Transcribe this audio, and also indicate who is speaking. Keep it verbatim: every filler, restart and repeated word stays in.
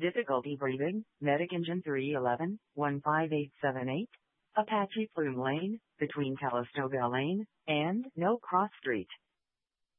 Speaker 1: Difficulty breathing, Medic Engine three eleven, one five eight seven eight. Apache Plume Lane, between Calistoga Lane and No Cross Street.